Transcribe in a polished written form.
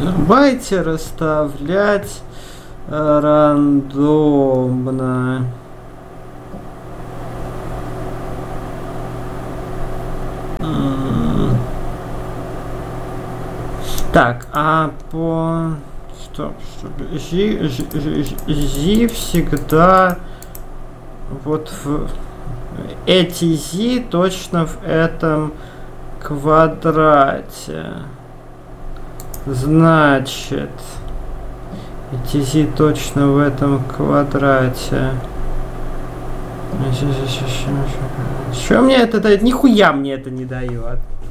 Давайте расставлять рандомно. Так, а по... Стоп. Z всегда вот в... Эти Z точно в этом квадрате. Значит... Эти Z точно в этом квадрате. Что мне это дает? Нихуя мне это не дает.